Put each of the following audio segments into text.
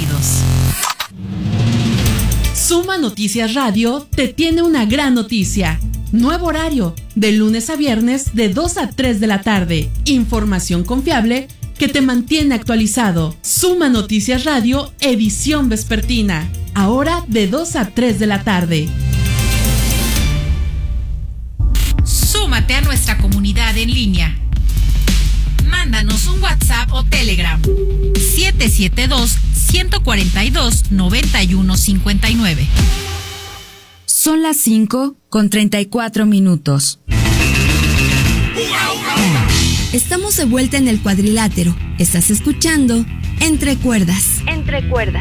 oídos. Suma Noticias Radio te tiene una gran noticia. Nuevo horario, de lunes a viernes de 2 a 3 de la tarde. Información confiable que te mantiene actualizado. Suma Noticias Radio, edición vespertina. Ahora de 2 a 3 de la tarde. Súmate a nuestra comunidad en línea. Mándanos un WhatsApp o Telegram. 772-142-9159. Son las 5:34. Estamos de vuelta en el cuadrilátero. Estás escuchando Entre Cuerdas. Entre Cuerdas.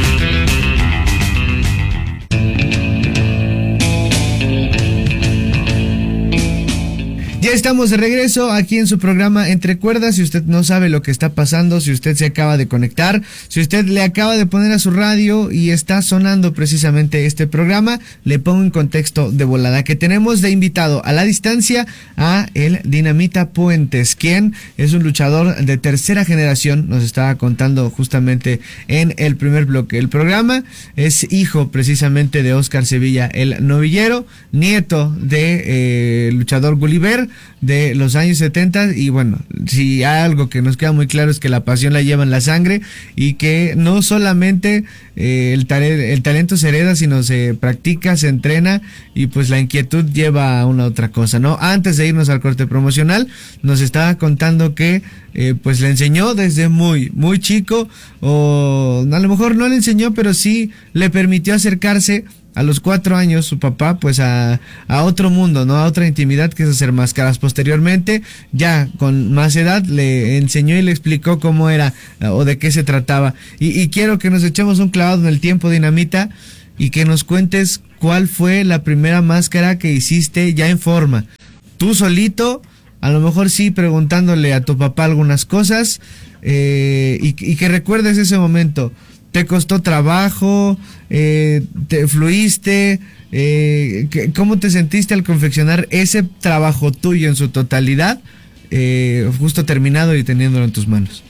Ya estamos de regreso aquí en su programa Entre Cuerdas. Si usted no sabe lo que está pasando, si usted se acaba de conectar, si usted le acaba de poner a su radio y está sonando precisamente este programa, le pongo en contexto de volada que tenemos de invitado a la distancia a el Dinamita Puentes, quien es un luchador de tercera generación. Nos estaba contando justamente en el primer bloque del programa. Es hijo precisamente de Oscar Sevilla el Novillero, nieto de luchador Gulliver de los años 70, y bueno, si hay algo que nos queda muy claro es que la pasión la lleva en la sangre y que no solamente el talento se hereda, sino se practica, se entrena, y pues la inquietud lleva a una otra cosa, ¿no? Antes de irnos al corte promocional, nos estaba contando que pues le enseñó desde muy chico, o a lo mejor no le enseñó, pero sí le permitió acercarse a los 4 años su papá pues a otro mundo, ¿no? A otra intimidad, que es hacer máscaras. Posteriormente, ya con más edad, le enseñó y le explicó cómo era o de qué se trataba. Y quiero que nos echemos un clavado en el tiempo, Dinamita, y que nos cuentes cuál fue la primera máscara que hiciste ya en forma. Tú solito, a lo mejor sí preguntándole a tu papá algunas cosas, y que recuerdes ese momento. ¿Te costó trabajo? ¿Te fluiste? ¿Cómo te sentiste al confeccionar ese trabajo tuyo en su totalidad, justo terminado y teniéndolo en tus manos?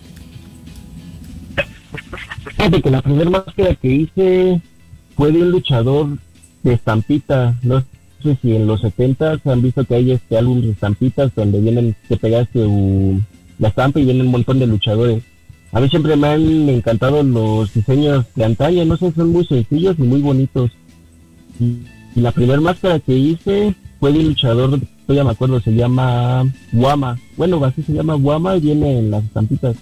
Fíjate que la primera máscara que hice fue de un luchador de estampita. No sé si en los 70 han visto que hay álbum de estampitas donde vienen, te pegas la estampa y vienen un montón de luchadores. A mí siempre me han encantado los diseños de antaño, no sé, son muy sencillos y muy bonitos. Y la primera máscara que hice fue de un luchador, todavía me acuerdo, se llama Guama. Bueno, así se llama Guama y viene en las estampitas.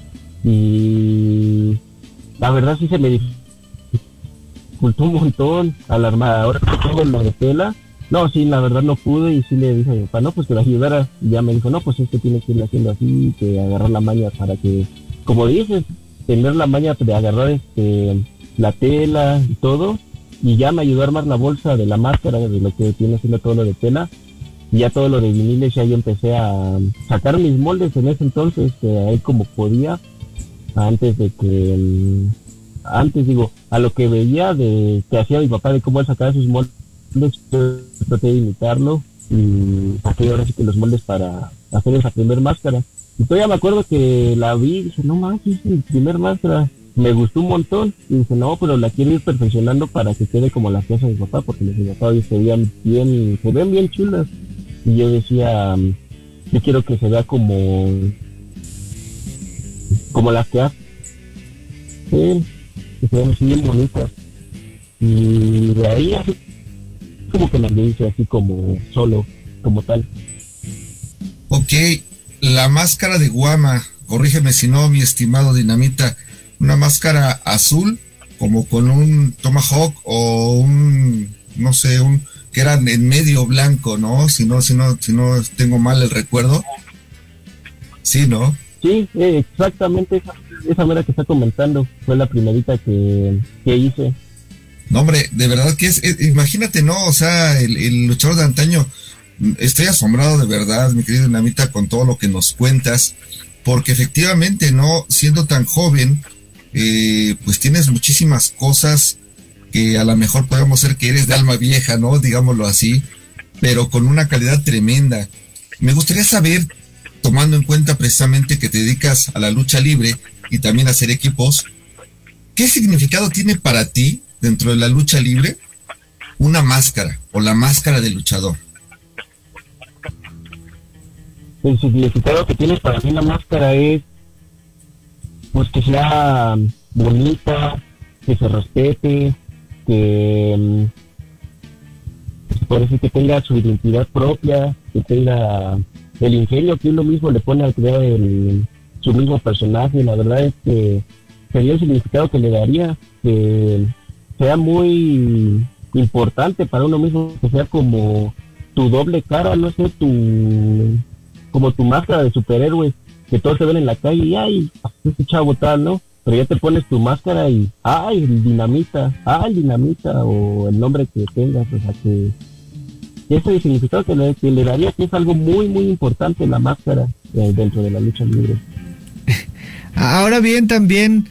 Y la verdad sí se me dificultó un montón al armar. Ahora que tengo lo de tela, no, sí, la verdad no pude, y sí le dije a mi papá, no, pues que la ayudara. Y ya me dijo, no, pues es que tienes que ir haciendo así, que agarrar la maña para que, como dices, tener la maña de agarrar la tela y todo, y ya me ayudó a armar la bolsa de la máscara, de lo que tiene haciendo todo lo de tela, y ya todo lo de viniles. Ya yo empecé a sacar mis moldes en ese entonces, ahí como podía, antes a lo que veía de que hacía mi papá, de cómo él sacaba sus moldes, traté de imitarlo, y saqué ahora sí que los moldes para hacer esa primer máscara. Y todavía me acuerdo que la vi y dije, no manches, es mi primer máscara. Me gustó un montón. Y dije, no, pero la quiero ir perfeccionando para que quede como la que hace mi papá, porque mi papá se ven bien chulas. Y yo decía, yo quiero que se vea como las que hace, que se vean así bien bonitas. Y de ahí así como que me hice así como solo, como tal. Ok. La máscara de Guama, corrígeme si no, mi estimado Dinamita, una máscara azul, como con un tomahawk o no sé, que era en medio blanco, ¿no? Si no tengo mal el recuerdo. Sí, ¿no? Sí, exactamente esa mera que está comentando fue la primerita que hice. No, hombre, de verdad que imagínate, ¿no? O sea, el luchador de antaño. Estoy asombrado de verdad, mi querido Dinamita, con todo lo que nos cuentas, porque efectivamente, ¿no? Siendo tan joven, pues tienes muchísimas cosas que a lo mejor podemos ser que eres de alma vieja, ¿no? Digámoslo así, pero con una calidad tremenda. Me gustaría saber, tomando en cuenta precisamente que te dedicas a la lucha libre y también a hacer equipos, ¿qué significado tiene para ti, dentro de la lucha libre, una máscara o la máscara del luchador? El significado que tiene para mí la máscara es pues que sea bonita, que se respete, que se puede decir que tenga su identidad propia, que tenga el ingenio que uno mismo le pone al crear su mismo personaje. La verdad es que sería el significado que le daría, que sea muy importante para uno mismo, que sea como tu doble cara, no sé, como tu máscara de superhéroe, que todos te ven en la calle y ay, este chavo tal, ¿no? Pero ya te pones tu máscara y ay, el dinamita, o el nombre que tengas, o sea que ese es el significado que le daría, que es algo muy, muy importante la máscara dentro de la lucha libre. Ahora bien, también,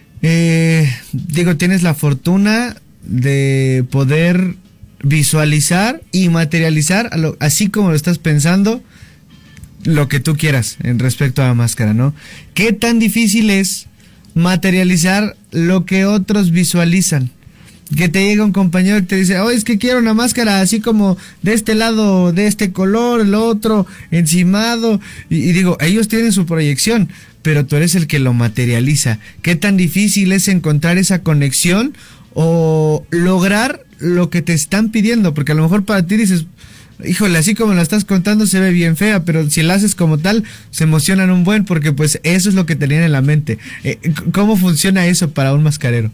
tienes la fortuna de poder visualizar y materializar, así como lo estás pensando, lo que tú quieras en respecto a la máscara, ¿no? ¿Qué tan difícil es materializar lo que otros visualizan? Que te llega un compañero y te dice, es que quiero una máscara así como de este lado, de este color, el otro, encimado. Y digo, ellos tienen su proyección, pero tú eres el que lo materializa. ¿Qué tan difícil es encontrar esa conexión o lograr lo que te están pidiendo? Porque a lo mejor para ti dices, híjole, así como la estás contando se ve bien fea, pero si la haces como tal, se emocionan un buen, porque pues eso es lo que tenían en la mente. ¿Cómo funciona eso para un mascarero?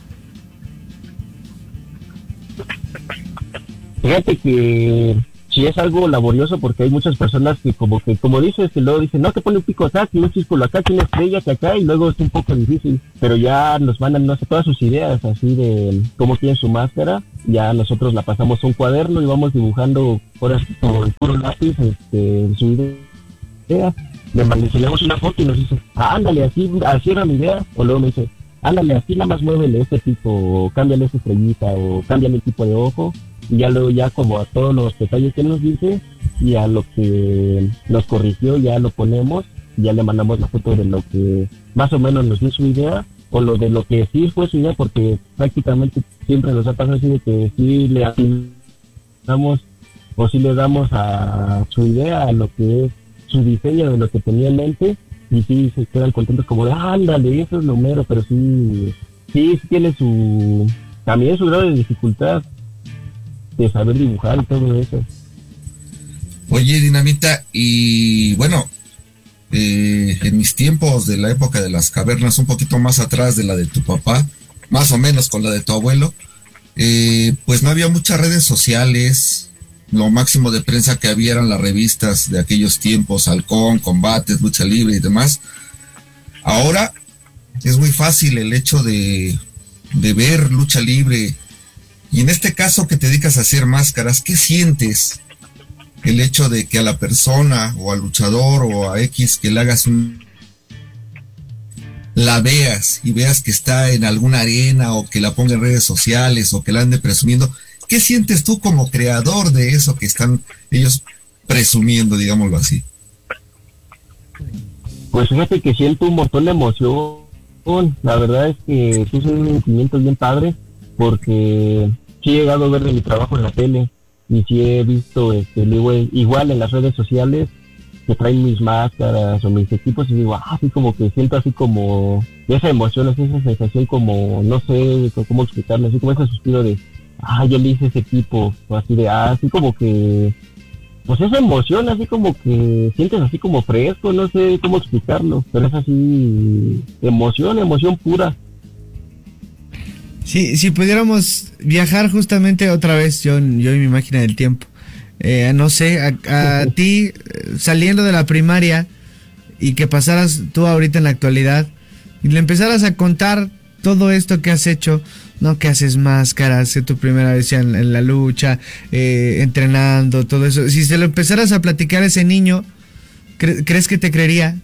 Fíjate que sí es algo laborioso, porque hay muchas personas que como dices, que luego dicen, no, te pone un pico acá, que un círculo acá, que una estrella que acá, y luego es un poco difícil, pero ya nos mandan, no sé, todas sus ideas así de cómo quieren su máscara, ya nosotros la pasamos a un cuaderno y vamos dibujando por el puro lápiz su idea. Le enseñamos una foto y nos dice, ándale, así era mi idea, o luego me dice, ándale, así nada más muévele este tipo, o cámbiale esa estrellita, o cámbiale el tipo de ojo. Y ya luego, ya como a todos los detalles que nos dice y a lo que nos corrigió, ya lo ponemos y ya le mandamos la foto de lo que más o menos nos dio su idea, o lo de lo que sí fue su idea, porque prácticamente siempre nos ha pasado así de que sí le afinamos o sí le damos a su idea, a lo que es su diseño de lo que tenía en mente, y sí se quedan contentos como de ándale, eso es lo mero, pero sí tiene también su grado de dificultad de saber dibujar y todo eso. Oye, Dinamita, y bueno, en mis tiempos de la época de las cavernas, un poquito más atrás de la de tu papá, más o menos con la de tu abuelo, pues no había muchas redes sociales. Lo máximo de prensa que había eran las revistas de aquellos tiempos, Halcón, Combates, Lucha Libre y demás. Ahora es muy fácil el hecho de ver lucha libre. Y en este caso que te dedicas a hacer máscaras, ¿qué sientes? El hecho de que a la persona o al luchador o a X que le hagas la veas y veas que está en alguna arena, o que la ponga en redes sociales, o que la ande presumiendo. ¿Qué sientes tú como creador de eso que están ellos presumiendo, digámoslo así? Pues fíjate que siento un montón de emoción. La verdad es que sí es un sentimiento bien padre, porque sí he llegado a ver de mi trabajo en la tele, y sí he visto igual en las redes sociales que traen mis máscaras o mis equipos, y digo, así como que siento así como esa emoción, así esa sensación, como no sé cómo explicarlo, así como ese suspiro de yo le hice ese equipo, o así de así como que pues esa emoción, así como que sientes así como fresco, no sé cómo explicarlo, pero es así emoción pura. Sí, si pudiéramos viajar justamente otra vez, yo y mi máquina del tiempo, no sé, a ti saliendo de la primaria, y que pasaras tú ahorita en la actualidad y le empezaras a contar todo esto que has hecho, ¿no? Que haces máscaras, tu primera vez en la lucha, entrenando, todo eso. Si se lo empezaras a platicar a ese niño, ¿crees que te creería?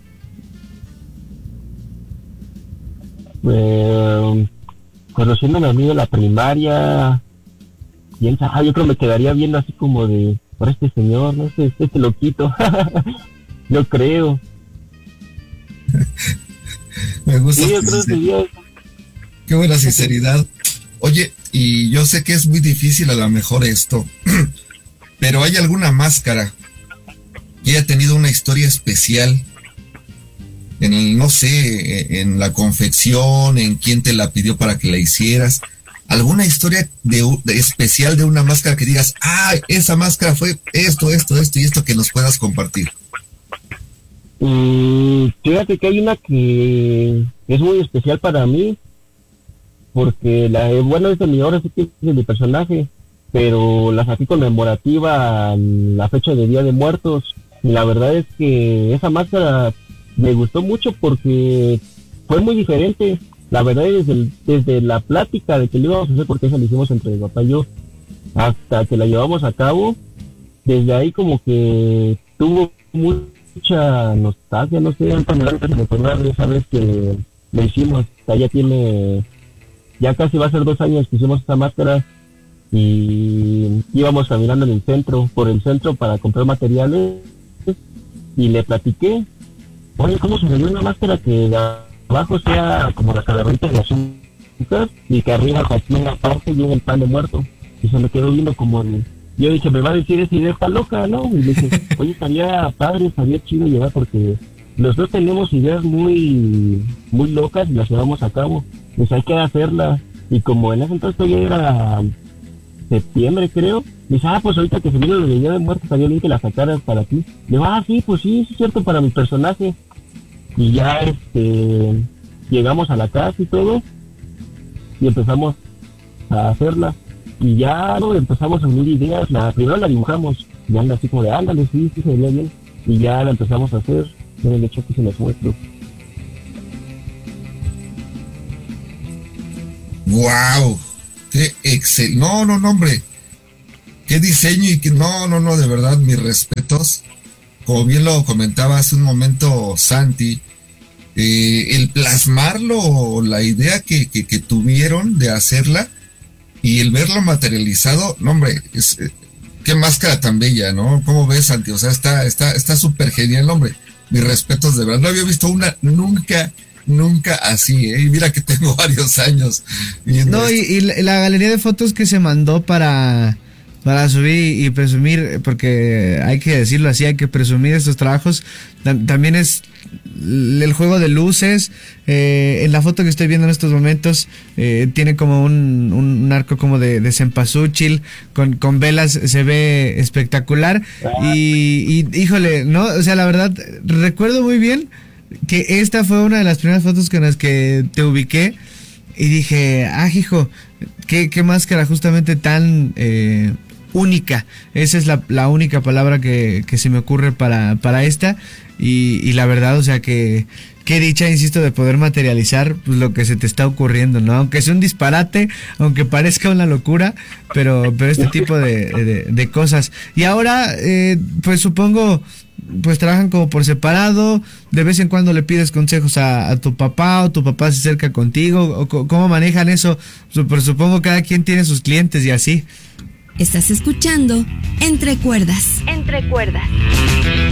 Conociéndome a mí de la primaria, yo creo me quedaría viendo así como de, por este señor, no sé, este loquito. Yo creo. Me gusta. Sí, yo creo que sería eso. Qué buena sinceridad. Oye, y yo sé que es muy difícil a lo mejor esto, pero ¿hay alguna máscara que haya tenido una historia especial en el, no sé, en la confección, en quién te la pidió para que la hicieras? ¿Alguna historia de especial de una máscara que digas, esa máscara fue esto y esto que nos puedas compartir? Fíjate que hay una que es muy especial para mí, porque es de mi hora, sí que es de mi personaje, pero la saqué conmemorativa a la fecha de Día de Muertos, y la verdad es que esa máscara me gustó mucho porque fue muy diferente. La verdad es desde la plática de que lo íbamos a hacer, porque esa la hicimos entre mi papá y yo, hasta que la llevamos a cabo, desde ahí como que tuvo mucha nostalgia, no sé, esa vez que lo hicimos. O sea, ya casi va a ser 2 años que hicimos esta máscara, y íbamos caminando por el centro para comprar materiales, y le platiqué, oye, ¿cómo se me dio una máscara que de abajo sea como la calaverita de azúcar y que arriba aquí en la parte viene el pan de muerto? Y se me quedó viendo como yo dije, me va a decir esa idea, está loca, ¿no? Y le dije, oye, estaría padre, estaría chido llevar, porque los dos tenemos ideas muy muy locas y las llevamos a cabo. Pues hay que hacerla. Y como en ese entonces ya era septiembre, creo, dice, pues ahorita que se viene el Día de Muertos, estaría bien que la sacaras para ti. Le digo, sí, pues sí, es cierto, para mi personaje. Y ya llegamos a la casa y todo, y empezamos a hacerla. Y ya empezamos a unir ideas. Primero la dibujamos, y anda así como de, ándale, sí, se veía bien. Y ya la empezamos a hacer. En el hecho que se nos muestra. ¡Wow! ¡Qué excelente! No, hombre. ¡Qué diseño! Y no, de verdad, mis respetos. Como bien lo comentaba hace un momento Santi, el plasmarlo, la idea que tuvieron de hacerla y el verlo materializado, no, hombre, qué máscara tan bella, ¿no? ¿Cómo ves, Santi? O sea, está súper genial, hombre. Mis respetos, de verdad. No había visto una nunca así, ¿eh? Y mira que tengo varios años viendo esto. Y la galería de fotos que se mandó para subir y presumir, porque hay que decirlo así, hay que presumir estos trabajos, también es el juego de luces. En la foto que estoy viendo en estos momentos, tiene como un arco como de cempasúchil con velas, se ve espectacular. Y híjole, no, o sea, la verdad recuerdo muy bien que esta fue una de las primeras fotos con las que te ubiqué y dije, hijo, qué máscara justamente tan única. Esa es la única palabra que se me ocurre para esta. Y la verdad, o sea, que qué dicha, insisto, de poder materializar pues lo que se te está ocurriendo, ¿no? Aunque sea un disparate, aunque parezca una locura, pero este tipo de cosas. Y ahora, pues supongo, pues trabajan como por separado, de vez en cuando le pides consejos a tu papá, o tu papá se acerca contigo, o cómo manejan eso. Pero supongo cada quien tiene sus clientes y así. Estás escuchando Entre Cuerdas. Entre Cuerdas.